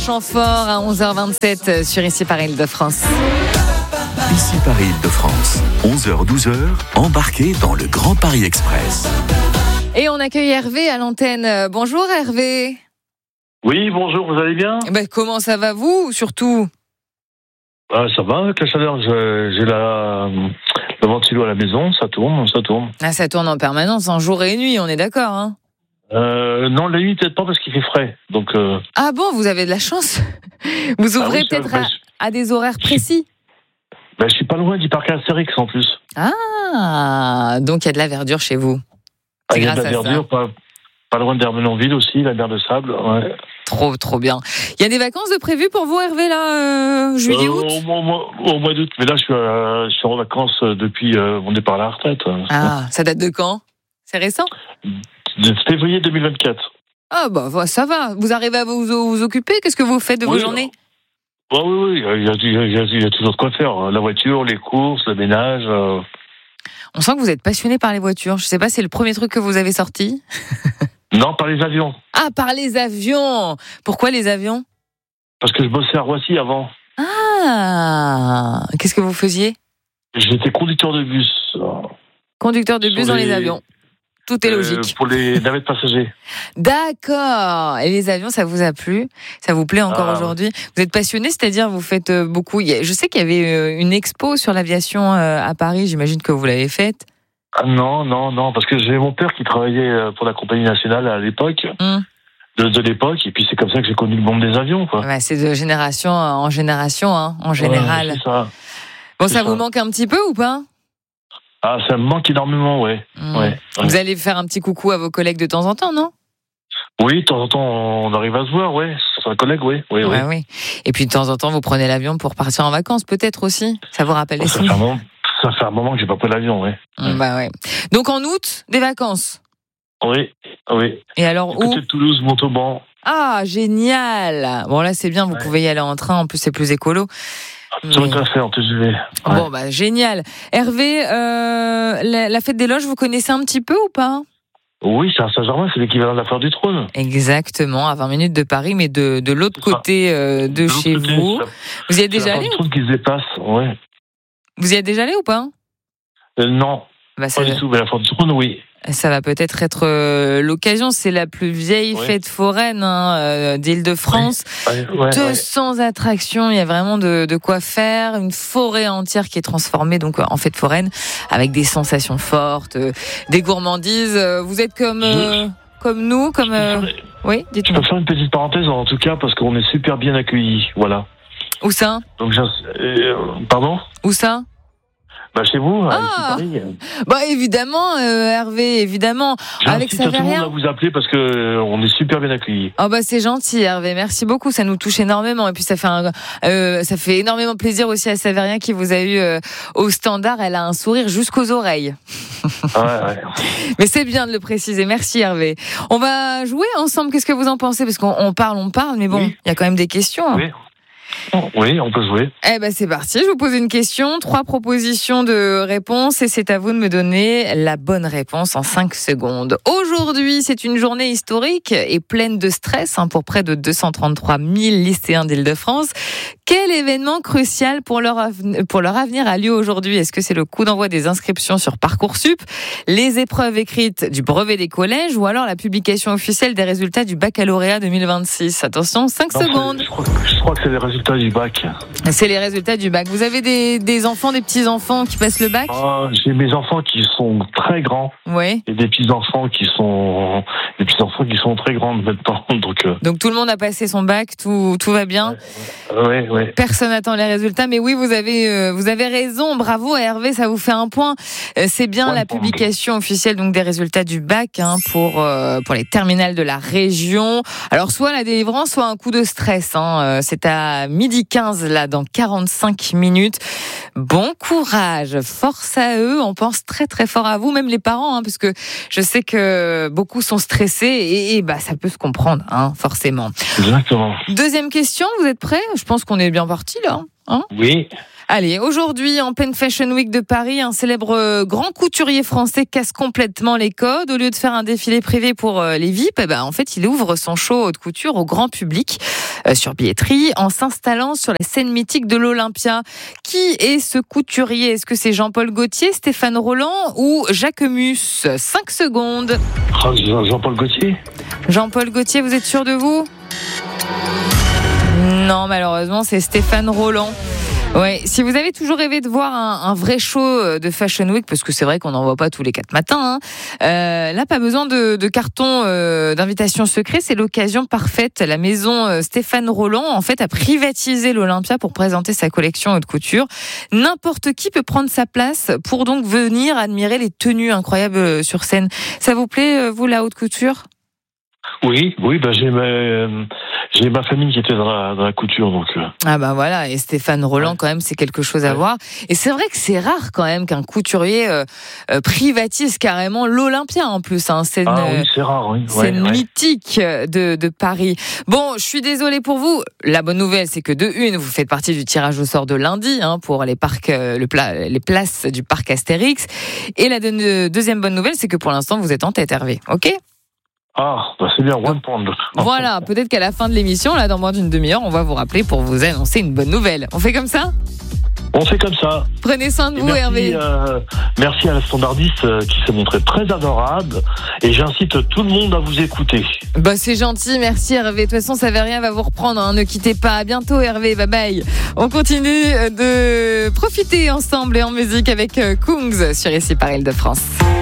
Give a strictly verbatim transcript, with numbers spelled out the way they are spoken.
chant fort à onze heures vingt-sept sur Ici Paris Île-de-France. Ici Paris Île-de-France, onze heures douze heures, embarquez dans le Grand Paris Express. Et on accueille Hervé à l'antenne. Bonjour Hervé. Oui, bonjour, vous allez bien? Ben, comment ça va vous, surtout? Ah, ça va avec la chaleur, j'ai, j'ai la, le ventilo à la maison, ça tourne, ça tourne. Ah, ça tourne en permanence, en jour et nuit, on est d'accord, hein? Euh, non, la nuit peut-être pas parce qu'il fait frais, donc... Euh... Ah bon, vous avez de la chance. Vous ouvrez ah oui, peut-être bah, à, à des horaires précis. Ben, je suis pas loin du parc Astérix en plus. Ah, donc il y a de la verdure chez vous. Ah, C'est il y a de grâce la à verdure, ça. pas, pas loin d'Hermenonville aussi, la mer de sable. Ouais. Trop, trop bien. Il y a des vacances de prévues pour vous, Hervé, là, euh, juillet, Euh, août? au, mois, au mois- au mois d'août, mais là je suis, euh, je suis en vacances depuis euh, mon départ à la retraite. Ah, ça date de quand? C'est récent? De février deux mille vingt-quatre. Ah bah ça va, vous arrivez à vous, vous occuper? Qu'est-ce que vous faites de vos Oui, journées? Ouais, oui, oui, il y, a, il, y a, il, y a, il y a toujours de quoi faire. La voiture, les courses, le ménage. Euh... On sent que vous êtes passionné par les voitures. Je sais pas, c'est le premier truc que vous avez sorti? Non, par les avions. Ah, par les avions. Pourquoi les avions? Parce que je bossais à Roissy avant. Ah, qu'est-ce que vous faisiez? J'étais conducteur de bus. Conducteur de bus Sur dans les- les avions. Tout est Euh, logique. pour les navettes passagers. D'accord. Et les avions, ça vous a plu? Ça vous plaît encore Ah, aujourd'hui? Vous êtes passionné, c'est-à-dire vous faites euh, beaucoup. il y a- Je sais qu'il y avait euh, une expo sur l'aviation euh, à Paris. J'imagine que vous l'avez faite. Ah non, non, non, parce que j'ai mon père qui travaillait euh, pour la compagnie nationale à l'époque, Hum. de, de l'époque, et puis c'est comme ça que j'ai connu le monde des avions, quoi. Ouais, c'est de génération en génération, hein, en général. Ouais, c'est ça. Bon, c'est ça ça. vous manque un petit peu ou pas? Ah, ça me manque énormément, ouais. Hum. ouais, ouais. Vous allez faire un petit coucou à vos collègues de temps en temps, non? Oui, de temps en temps, on arrive à se voir, ouais. C'est un collègue, oui, oui, oui. Ouais, oui. Et puis de temps en temps, vous prenez l'avion pour partir en vacances, peut-être aussi. Ça vous rappelle les Ça fait, un souvenirs? moment, ça fait un moment que j'ai pas pris l'avion, ouais. Hum, Bah ouais. Donc en août, des vacances. Oui, oui. Et alors où? Côté de Toulouse, Montauban. Ah, génial. Bon là, c'est bien. Vous Ouais. pouvez y aller en train. En plus, c'est plus écolo. Sur Mais- le café en T G V. Ouais. Bon, bah génial. Hervé, euh, la, la fête des loges, vous connaissez un petit peu ou pas? Oui, c'est à Saint-Germain, c'est l'équivalent de la Foire du Trône. Exactement, à vingt minutes de Paris, mais de, de l'autre C'est ça. côté euh, de, De l'autre chez côté, vous. ça- Vous y êtes c'est déjà la allé? Foire du Trône qui se dépasse, ouais. Vous y êtes déjà allé ou pas? Euh, non, Bah, ça, pas du tout, mais la Foire du Trône, oui. ça va peut-être être euh, l'occasion. C'est la plus vieille Ouais. fête foraine hein, euh, d'Île-de-France. Ouais, ouais, ouais. deux cents attractions, il y a vraiment de, de quoi faire. Une forêt entière qui est transformée donc en fête foraine avec des sensations fortes, euh, des gourmandises. Euh, Vous êtes comme euh, comme nous, comme euh, oui, Je dites-moi. peux faire une petite parenthèse en tout cas parce qu'on est super bien accueillis, voilà. Où ça? Donc, j'ins- euh, pardon? Où ça? Bah chez vous, à Ah ici, Paris. Bah évidemment, euh, Hervé, évidemment. Avec J'incite à tout le monde à Savarien. vous appeler parce que euh, on est super bien accueillis. Oh bah c'est gentil Hervé, merci beaucoup, ça nous touche énormément et puis ça fait un, euh, ça fait énormément plaisir aussi à Savarien qui vous a eu euh, au standard, elle a un sourire jusqu'aux oreilles. Ouais, ouais. Mais c'est bien de le préciser, merci Hervé. On va jouer ensemble, qu'est-ce que vous en pensez? Parce qu'on on parle, on parle, mais bon, il Oui. y a quand même des questions. hein. Oui. Oui, on peut jouer. Eh ben c'est parti, je vous pose une question, trois propositions de réponses et c'est à vous de me donner la bonne réponse en cinq secondes. Aujourd'hui, c'est une journée historique et pleine de stress hein, pour près de deux cent trente-trois mille lycéens d'Île-de-France. Quel événement crucial pour leur, aven- pour leur avenir a lieu aujourd'hui? Est-ce que c'est le coup d'envoi des inscriptions sur Parcoursup, les épreuves écrites du brevet des collèges ou alors la publication officielle des résultats du baccalauréat deux mille vingt-six? Attention, cinq Non, c'est- secondes. Je crois, que- je crois que c'est les résultats du bac. C'est les résultats du bac. Vous avez des, des enfants, des petits-enfants qui passent le bac? Ah, j'ai mes enfants qui sont très grands Oui. et des petits-enfants qui sont des petits-enfants qui sont très grands maintenant. Donc, euh, Donc tout le monde a passé son bac, tout, tout va bien. ouais, ouais. Personne n'attend les résultats, mais oui, vous avez, euh, vous avez raison. Bravo à Hervé, ça vous fait un point. Euh, c'est bien Ouais, la bon. publication officielle donc des résultats du bac hein, pour euh, pour les terminales de la région. Alors soit la délivrance, soit un coup de stress. Hein. Euh, C'est à midi quinze là, dans quarante-cinq minutes. Bon courage, force à eux. On pense très très fort à vous, même les parents, hein, parce que je sais que beaucoup sont stressés et, et bah ça peut se comprendre, hein, forcément. Exactement. Deuxième question, vous êtes prêts? Je pense qu'on est bien parti là. Hein Oui. Allez, aujourd'hui, en pleine Fashion Week de Paris, un célèbre grand couturier français casse complètement les codes. Au lieu de faire un défilé privé pour les V I P, eh ben, en fait, il ouvre son show haute couture au grand public euh, sur billetterie en s'installant sur la scène mythique de l'Olympia. Qui est ce couturier ? Est-ce que c'est Jean-Paul Gaultier, Stéphane Rolland ou Jacques Mus ? cinq secondes. Oh, Jean-Paul Gaultier. Jean-Paul Gaultier, vous êtes sûr de vous ? Non, malheureusement, c'est Stéphane Rolland. Ouais, si vous avez toujours rêvé de voir un, un vrai show de Fashion Week, parce que c'est vrai qu'on n'en voit pas tous les quatre matins, hein, euh, là, pas besoin de, de carton euh, d'invitation secret, c'est l'occasion parfaite. La maison euh, Stéphane Rolland, en fait, a privatisé l'Olympia pour présenter sa collection haute couture. N'importe qui peut prendre sa place pour donc venir admirer les tenues incroyables sur scène. Ça vous plaît, vous, la haute couture ? Oui, oui, bah j'ai ma, euh, j'ai ma famille qui était dans la, dans la couture, donc. Euh... Ah bah voilà, et Stéphane Rolland, ouais. Quand même, c'est quelque chose à ouais. voir. Et c'est vrai que c'est rare quand même qu'un couturier euh, euh, privatise carrément l'Olympia en plus. Hein, scène, ah oui, c'est rare, oui. C'est une ouais, mythique de, de Paris. Bon, je suis désolée pour vous. La bonne nouvelle, c'est que de une, vous faites partie du tirage au sort de lundi hein, pour les parcs, euh, le pla- les places du parc Astérix. Et la de- deuxième bonne nouvelle, c'est que pour l'instant, vous êtes en tête, Hervé. Ok ? Ah, bah c'est bien, one pound. Voilà, peut-être qu'à la fin de l'émission, là, dans moins d'une demi-heure, on va vous rappeler pour vous annoncer une bonne nouvelle. On fait comme ça ? On fait comme ça. Prenez soin de et vous, merci, Hervé. Euh, merci à la standardiste euh, qui s'est montrée très adorable. Et j'incite tout le monde à vous écouter. Bah, c'est gentil, merci Hervé. De toute façon, ça va rien, va vous reprendre. Hein. Ne quittez pas. À bientôt, Hervé. Bye bye. On continue de profiter ensemble et en musique avec Kungs sur Ici par Île-de-France.